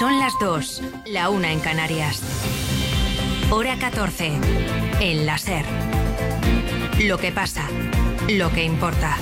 Son las 2, la 1 en Canarias. Hora 14, en la SER. Lo que pasa, lo que importa.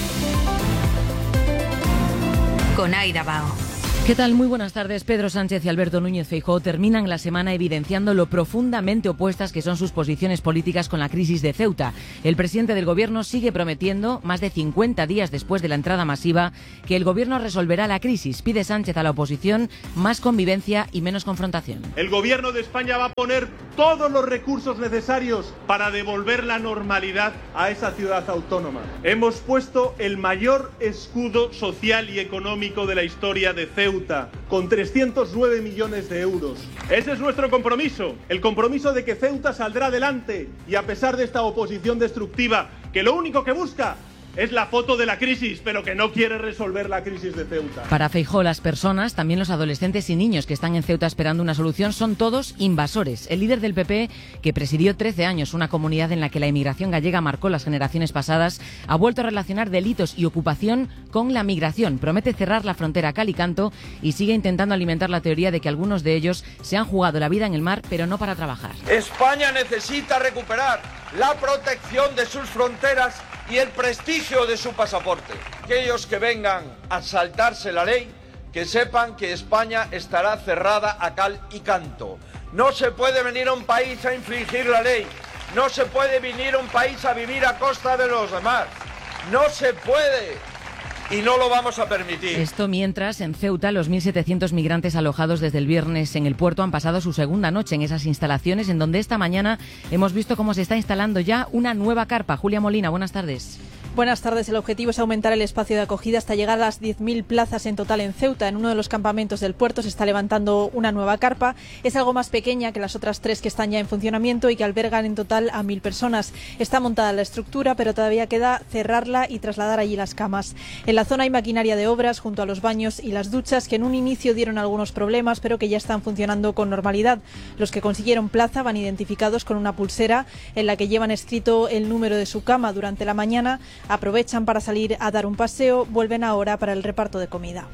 Con Aida Bao. ¿Qué tal? Muy buenas tardes. Pedro Sánchez y Alberto Núñez Feijóo terminan la semana evidenciando lo profundamente opuestas que son sus posiciones políticas con la crisis de Ceuta. El presidente del Gobierno sigue prometiendo, más de 50 días después de la entrada masiva, que el Gobierno resolverá la crisis. Pide Sánchez a la oposición más convivencia y menos confrontación. El Gobierno de España va a poner todos los recursos necesarios para devolver la normalidad a esa ciudad autónoma. Hemos puesto el mayor escudo social y económico de la historia de Ceuta, con 309 millones de euros. Ese es nuestro compromiso, el compromiso de que Ceuta saldrá adelante y a pesar de esta oposición destructiva, que lo único que busca es la foto de la crisis, pero que no quiere resolver la crisis de Ceuta. Para Feijóo, las personas, también los adolescentes y niños que están en Ceuta esperando una solución, son todos invasores. El líder del PP, que presidió 13 años una comunidad en la que la inmigración gallega marcó las generaciones pasadas, ha vuelto a relacionar delitos y ocupación con la migración. Promete cerrar la frontera a cal y canto y sigue intentando alimentar la teoría de que algunos de ellos se han jugado la vida en el mar, pero no para trabajar. España necesita recuperar la protección de sus fronteras y el prestigio de su pasaporte. Aquellos que vengan a saltarse la ley, que sepan que España estará cerrada a cal y canto. No se puede venir a un país a infringir la ley. No se puede venir a un país a vivir a costa de los demás. No se puede. Y no lo vamos a permitir. Esto mientras, en Ceuta, los 1.700 migrantes alojados desde el viernes en el puerto han pasado su segunda noche en esas instalaciones, en donde esta mañana hemos visto cómo se está instalando ya una nueva carpa. Julia Molina, buenas tardes. Buenas tardes. El objetivo es aumentar el espacio de acogida hasta llegar a las 10.000 plazas en total en Ceuta. En uno de los campamentos del puerto se está levantando una nueva carpa. Es algo más pequeña que las otras 3 que están ya en funcionamiento y que albergan en total a 1.000 personas. Está montada la estructura, pero todavía queda cerrarla y trasladar allí las camas. En la zona hay maquinaria de obras junto a los baños y las duchas que en un inicio dieron algunos problemas, pero que ya están funcionando con normalidad. Los que consiguieron plaza van identificados con una pulsera en la que llevan escrito el número de su cama durante la mañana. Aprovechan para salir a dar un paseo, vuelven ahora para el reparto de comida.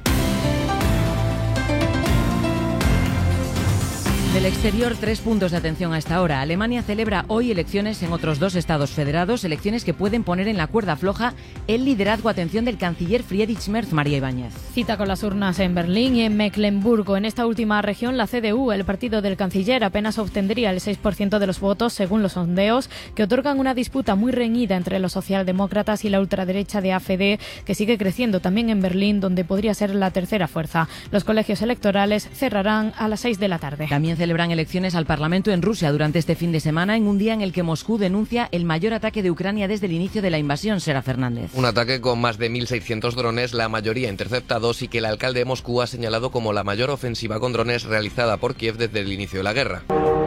Del exterior, 3 puntos de atención a esta hora. Alemania celebra hoy elecciones en otros 2 estados federados, elecciones que pueden poner en la cuerda floja el liderazgo, atención, del canciller Friedrich Merz. María Ibáñez. Cita con las urnas en Berlín y en Mecklemburgo. En esta última región, la CDU, el partido del canciller, apenas obtendría el 6% de los votos, según los sondeos, que otorgan una disputa muy reñida entre los socialdemócratas y la ultraderecha de AfD, que sigue creciendo también en Berlín, donde podría ser la tercera fuerza. Los colegios electorales cerrarán a las 6 de la tarde. También celebran elecciones al Parlamento en Rusia durante este fin de semana, en un día en el que Moscú denuncia el mayor ataque de Ucrania desde el inicio de la invasión. Sera Fernández. Un ataque con más de 1.600 drones, la mayoría interceptados, y que el alcalde de Moscú ha señalado como la mayor ofensiva con drones realizada por Kiev desde el inicio de la guerra.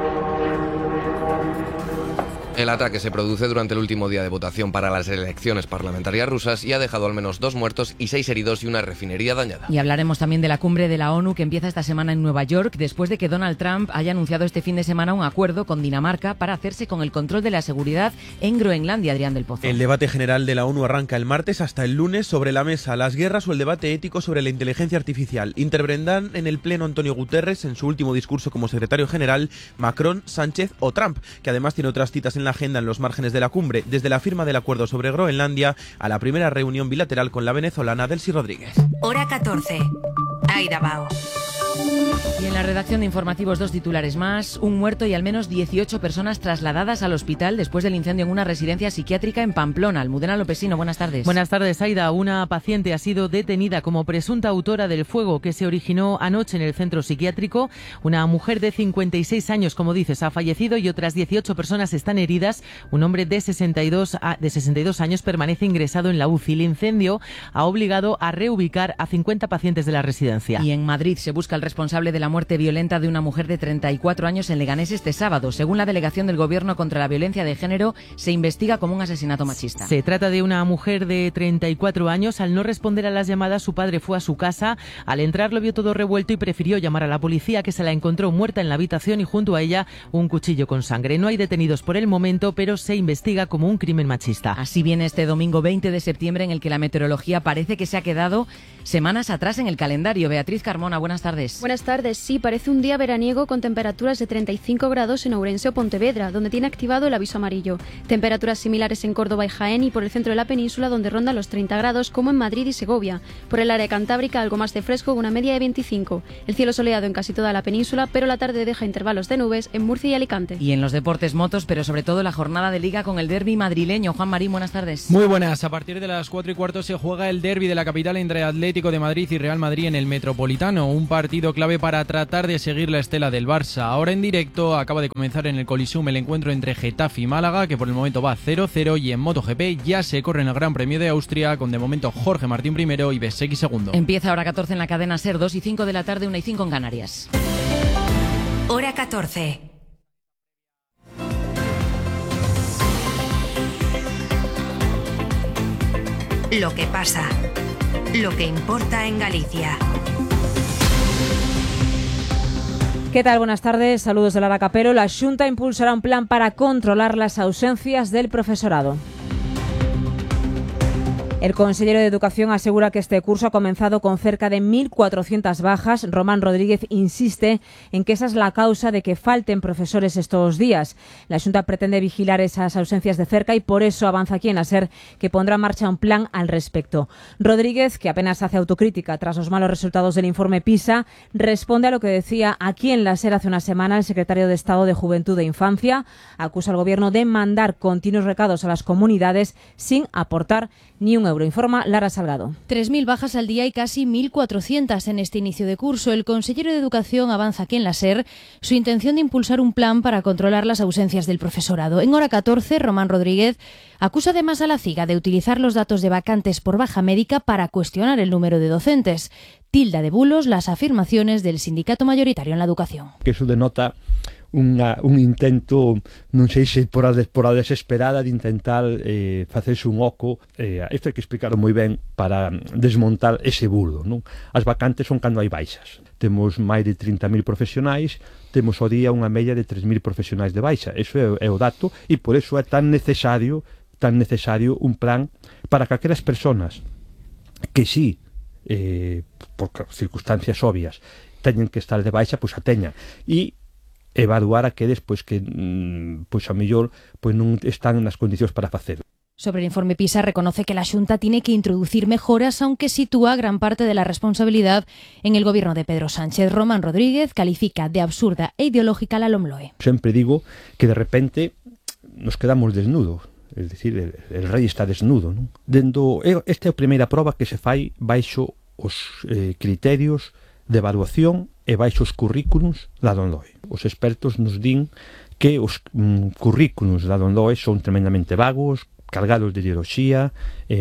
El ataque se produce durante el último día de votación para las elecciones parlamentarias rusas y ha dejado al menos 2 muertos y 6 heridos y una refinería dañada. Y hablaremos también de la cumbre de la ONU que empieza esta semana en Nueva York, después de que Donald Trump haya anunciado este fin de semana un acuerdo con Dinamarca para hacerse con el control de la seguridad en Groenlandia. Adrián del Pozo. El debate general de la ONU arranca el martes hasta el lunes. Sobre la mesa, las guerras o el debate ético sobre la inteligencia artificial. Intervendrán en el pleno Antonio Guterres en su último discurso como secretario general, Macron, Sánchez o Trump, que además tiene otras citas en la agenda en los márgenes de la cumbre, desde la firma del acuerdo sobre Groenlandia a la primera reunión bilateral con la venezolana Delcy Rodríguez. Hora 14. Aida Bao. Y en la redacción de informativos, 2 titulares más. Un muerto y al menos 18 personas trasladadas al hospital después del incendio en una residencia psiquiátrica en Pamplona. Almudena Lopesino, buenas tardes. Buenas tardes, Aida. Una paciente ha sido detenida como presunta autora del fuego que se originó anoche en el centro psiquiátrico. Una mujer de 56 años, como dices, ha fallecido y otras 18 personas están heridas. Un hombre de 62 años permanece ingresado en la UCI. El incendio ha obligado a reubicar a 50 pacientes de la residencia. Y en Madrid se busca el responsable de la muerte violenta de una mujer de 34 años en Leganés este sábado. Según la delegación del Gobierno contra la violencia de género, se investiga como un asesinato machista. Se trata de una mujer de 34 años. Al no responder a las llamadas, su padre fue a su casa. Al entrar lo vio todo revuelto y prefirió llamar a la policía, que se la encontró muerta en la habitación y junto a ella un cuchillo con sangre. No hay detenidos por el momento, pero se investiga como un crimen machista. Así viene este domingo 20 de septiembre, en el que la meteorología parece que se ha quedado semanas atrás en el calendario. Beatriz Carmona, buenas tardes. tardes. Buenas tardes. Sí, parece un día veraniego con temperaturas de 35 grados en Ourense o Pontevedra, donde tiene activado el aviso amarillo. Temperaturas similares en Córdoba y Jaén y por el centro de la península, donde rondan los 30 grados, como en Madrid y Segovia. Por el área cantábrica, algo más de fresco, una media de 25. El cielo soleado en casi toda la península, pero la tarde deja intervalos de nubes en Murcia y Alicante. Y en los deportes, motos, pero sobre todo la jornada de Liga con el derbi madrileño. Juan Marín, buenas tardes. Muy buenas. A partir de las 4:15 se juega el derbi de la capital entre Atlético de Madrid y Real Madrid en el Metropolitano. Un partido clave para tratar de seguir la estela del Barça. Ahora en directo acaba de comenzar en el Coliseum el encuentro entre Getafe y Málaga, que por el momento va 0-0, y en MotoGP ya se corre en el Gran Premio de Austria con de momento Jorge Martín primero y Bezzecchi segundo. Empieza hora 14 en la cadena SER, 2:05 de la tarde, 1:05 en Canarias. Hora 14. Lo que pasa, lo que importa en Galicia. ¿Qué tal? Buenas tardes. Saludos de Lara Capero. La Xunta impulsará un plan para controlar las ausencias del profesorado. El consejero de Educación asegura que este curso ha comenzado con cerca de 1.400 bajas. Román Rodríguez insiste en que esa es la causa de que falten profesores estos días. La Xunta pretende vigilar esas ausencias de cerca y por eso avanza aquí en la SER que pondrá en marcha un plan al respecto. Rodríguez, que apenas hace autocrítica tras los malos resultados del informe PISA, responde a lo que decía aquí en la SER hace una semana el secretario de Estado de Juventud e Infancia. Acusa al Gobierno de mandar continuos recados a las comunidades sin aportar ni un euro. Informa Lara Salgado. 3.000 bajas al día y casi 1.400 en este inicio de curso. El consejero de Educación avanza aquí en la SER su intención de impulsar un plan para controlar las ausencias del profesorado. En hora 14, Román Rodríguez acusa además a la CIGA de utilizar los datos de vacantes por baja médica para cuestionar el número de docentes. Tilda de bulos las afirmaciones del sindicato mayoritario en la educación. Que eso denota un intento, non sei se por a desesperada de intentar facerse un oco. Isto hai que explicarlo moi ben para desmontar ese bulo, non? As vacantes son cando hai baixas. Temos máis de 30.000 profesionais, temos ao día unha media de 3.000 profesionais de baixa. Eso é o dato e por eso é tan necesario un plan para que aquelas persoas que sí, por circunstancias obvias, teñen que estar de baixa, pois a teñan. E evaluar aqueles pois que a mellor pois non están nas condicións para facelo. Sobre el informe PISA reconoce que la Xunta tiene que introducir mejoras, aunque sitúa gran parte de la responsabilidad en el gobierno de Pedro Sánchez. Román Rodríguez califica de absurda e ideológica la LOMLOE. Sempre digo que de repente nos quedamos desnudos, es decir, el rei está desnudo, non? Esta é a primeira proba que se fai baixo os criterios de evaluación e baixo os currículums da LOMLOE. Os expertos nos din que os currículums da LOMLOE son tremendamente vagos, cargados de ideoloxía,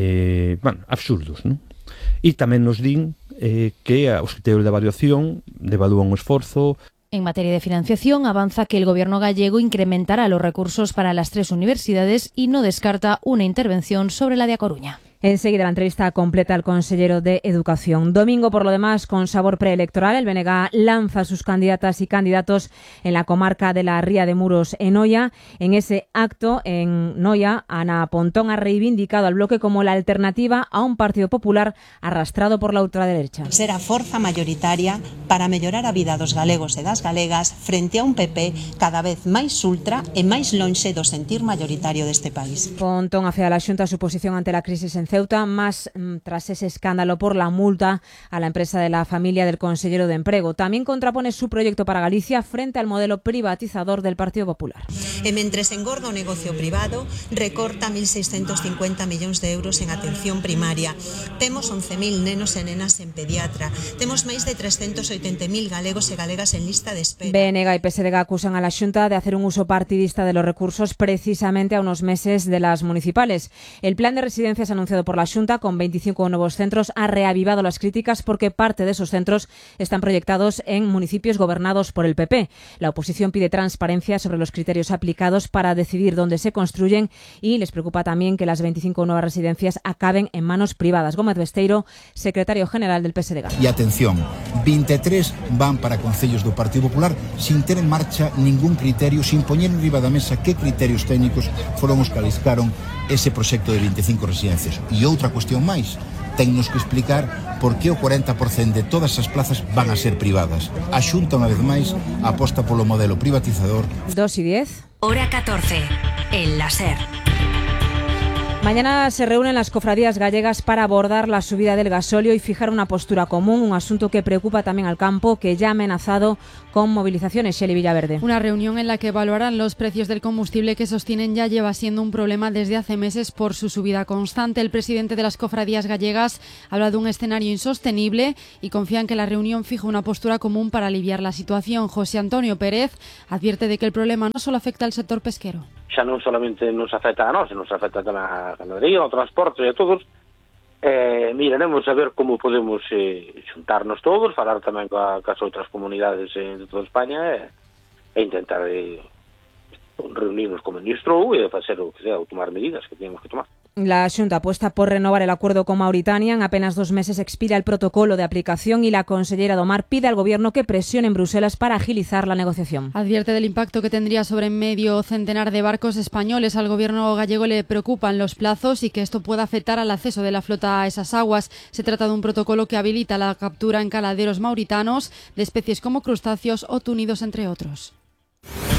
absurdos, non? E tamén nos din que os criterios de evaluación devalúan o esforzo. En materia de financiación, avanza que el gobierno gallego incrementará los recursos para las 3 universidades y no descarta una intervención sobre la de A Coruña. Enseguida la entrevista completa al consejero de Educación. Domingo, por lo demás, con sabor preelectoral, el BNG lanza sus candidatas y candidatos en la comarca de la Ría de Muros, en Noia. En ese acto, en Noia, Ana Pontón ha reivindicado al bloque como la alternativa a un Partido Popular arrastrado por la ultraderecha. Será forza mayoritaria para mellorar a vida dos galegos e das galegas frente a un PP cada vez máis ultra e máis lonxe do sentir mayoritario deste país. Pontón afea a la Xunta su posición ante la crisis en Ceuta, más tras ese escándalo por la multa a la empresa de la familia del consejero de Emprego. También contrapone su proyecto para Galicia frente al modelo privatizador del Partido Popular. E mentres engorda o negocio privado, recorta 1.650 millóns de euros en atención primaria. Temos 11.000 nenos e nenas en pediatra. Temos máis de 380.000 galegos e galegas en lista de espera. BNG y PSDG acusan a la Xunta de hacer un uso partidista de los recursos precisamente a unos meses de las municipales. El plan de residencias anunciado por la Xunta, con 25 nuevos centros, ha reavivado las críticas porque parte de esos centros están proyectados en municipios gobernados por el PP. La oposición pide transparencia sobre los criterios aplicados para decidir dónde se construyen y les preocupa también que las 25 nuevas residencias acaben en manos privadas. Gómez Besteiro, secretario general del PSDG. Y atención, 23 van para concellos do Partido Popular sin ter en marcha ningún criterio, sin poñer en riba da mesa que criterios técnicos foron os que aliscaron ese proxecto de 25 residencias. E outra cuestión máis, tennos que explicar por que o 40% de todas as plazas van a ser privadas. A Xunta, unha vez máis, aposta polo modelo privatizador. 2:10. Hora 14, en la SER. Mañana se reúnen las cofradías gallegas para abordar la subida del gasóleo y fijar una postura común, un asunto que preocupa también al campo, que ya ha amenazado con movilizaciones. Shelley Villaverde. Una reunión en la que evaluarán los precios del combustible que sostienen ya lleva siendo un problema desde hace meses por su subida constante. El presidente de las cofradías gallegas habla de un escenario insostenible y confía en que la reunión fije una postura común para aliviar la situación. José Antonio Pérez advierte de que el problema no solo afecta al sector pesquero. Xa non solamente nos afecta a nós, nos afecta tamén a ganadería, ao transporte e a todos. Miraremos a ver como podemos xuntarnos todos, falar tamén cas outras comunidades de toda España e intentar reunirnos como ministro e facer o que sea, ou tomar medidas que tenemos que tomar. La Xunta apuesta por renovar el acuerdo con Mauritania. En apenas 2 meses expira el protocolo de aplicación y la consellera Domar pide al Gobierno que presione en Bruselas para agilizar la negociación. Advierte del impacto que tendría sobre medio centenar de barcos españoles. Al Gobierno gallego le preocupan los plazos y que esto pueda afectar al acceso de la flota a esas aguas. Se trata de un protocolo que habilita la captura en caladeros mauritanos de especies como crustáceos o túnidos, entre otros.